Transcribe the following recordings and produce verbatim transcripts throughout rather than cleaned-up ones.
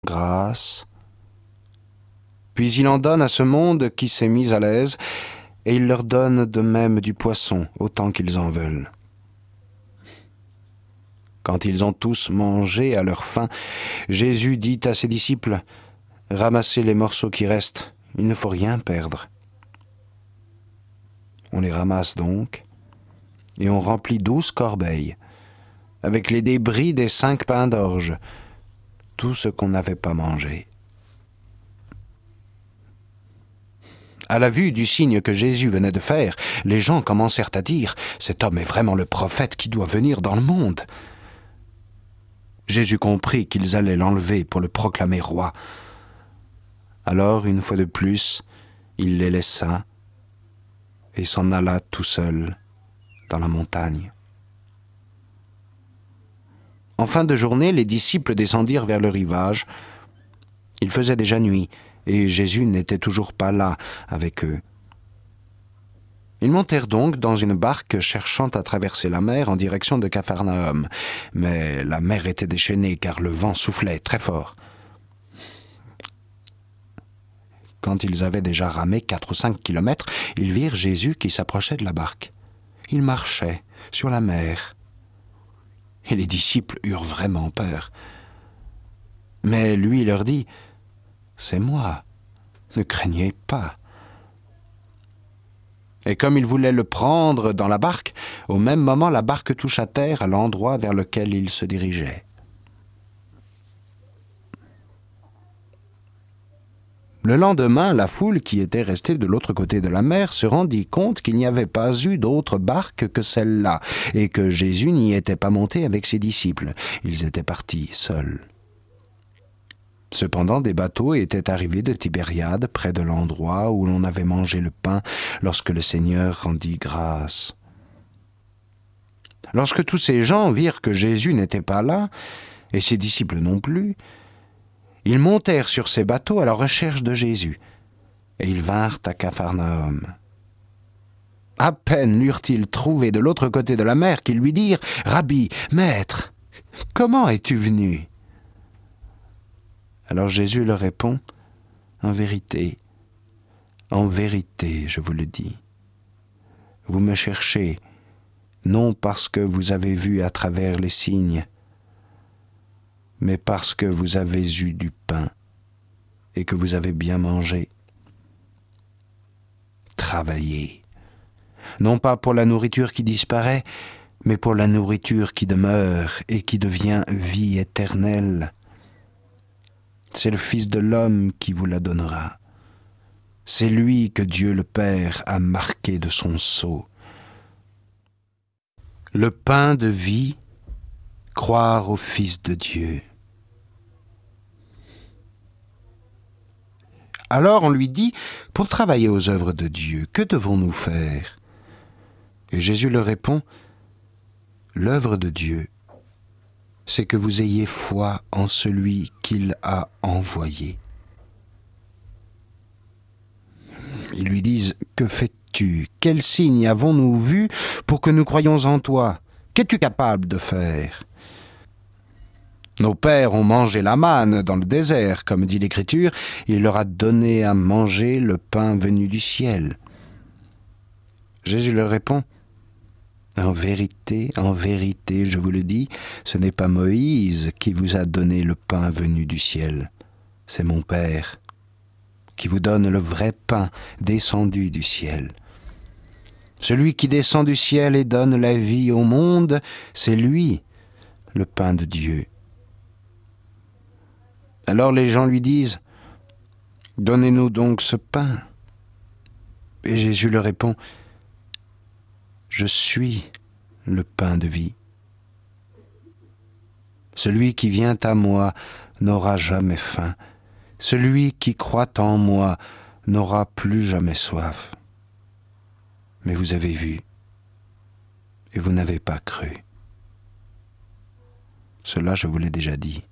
grâce. Puis il en donne à ce monde qui s'est mis à l'aise, et il leur donne de même du poisson, autant qu'ils en veulent. Quand ils ont tous mangé à leur faim, Jésus dit à ses disciples, « Ramassez les morceaux qui restent, il ne faut rien perdre. » On les ramasse donc, et on remplit douze corbeilles, avec les débris des cinq pains d'orge, tout ce qu'on n'avait pas mangé. À la vue du signe que Jésus venait de faire, les gens commencèrent à dire « Cet homme est vraiment le prophète qui doit venir dans le monde. » Jésus comprit qu'ils allaient l'enlever pour le proclamer roi. Alors, une fois de plus, il les laissa et s'en alla tout seul dans la montagne. En fin de journée, les disciples descendirent vers le rivage. Il faisait déjà nuit, et Jésus n'était toujours pas là avec eux. Ils montèrent donc dans une barque cherchant à traverser la mer en direction de Capharnaüm. Mais la mer était déchaînée car le vent soufflait très fort. Quand ils avaient déjà ramé quatre ou cinq kilomètres, ils virent Jésus qui s'approchait de la barque. Il marchait sur la mer. Et les disciples eurent vraiment peur. Mais lui leur dit « C'est moi, ne craignez pas. » Et comme il voulait le prendre dans la barque, au même moment la barque toucha terre à l'endroit vers lequel il se dirigeait. Le lendemain, la foule qui était restée de l'autre côté de la mer se rendit compte qu'il n'y avait pas eu d'autre barque que celle-là, et que Jésus n'y était pas monté avec ses disciples. Ils étaient partis seuls. Cependant, des bateaux étaient arrivés de Tibériade, près de l'endroit où l'on avait mangé le pain lorsque le Seigneur rendit grâce. Lorsque tous ces gens virent que Jésus n'était pas là, et ses disciples non plus, ils montèrent sur ces bateaux à la recherche de Jésus, et ils vinrent à Capharnaüm. À peine l'eurent-ils trouvé de l'autre côté de la mer qu'ils lui dirent « Rabbi, maître, comment es-tu venu ?» Alors Jésus leur répond « En vérité, en vérité, je vous le dis, vous me cherchez, non parce que vous avez vu à travers les signes, mais parce que vous avez eu du pain et que vous avez bien mangé. Travaillez, non pas pour la nourriture qui disparaît, mais pour la nourriture qui demeure et qui devient vie éternelle. C'est le Fils de l'homme qui vous la donnera. C'est lui que Dieu le Père a marqué de son sceau. Le pain de vie, croire au Fils de Dieu. Alors on lui dit, pour travailler aux œuvres de Dieu, que devons-nous faire? Et Jésus leur répond, l'œuvre de Dieu, c'est que vous ayez foi en celui qu'il a envoyé. Ils lui disent, que fais-tu? Quel signe avons-nous vu pour que nous croyions en toi? Qu'es-tu capable de faire? Nos pères ont mangé la manne dans le désert, comme dit l'Écriture, il leur a donné à manger le pain venu du ciel. Jésus leur répond, en vérité, en vérité, je vous le dis, ce n'est pas Moïse qui vous a donné le pain venu du ciel, c'est mon Père qui vous donne le vrai pain descendu du ciel. Celui qui descend du ciel et donne la vie au monde, c'est lui, le pain de Dieu. Alors les gens lui disent, « Donnez-nous donc ce pain. » Et Jésus leur répond, « Je suis le pain de vie. Celui qui vient à moi n'aura jamais faim. Celui qui croit en moi n'aura plus jamais soif. Mais vous avez vu, et vous n'avez pas cru. Cela, je vous l'ai déjà dit.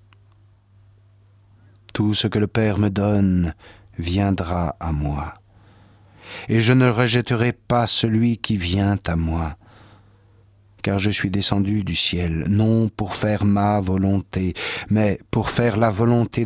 Tout ce que le Père me donne viendra à moi, et je ne rejetterai pas celui qui vient à moi. car je suis descendu du ciel, non pour faire ma volonté, mais pour faire la volonté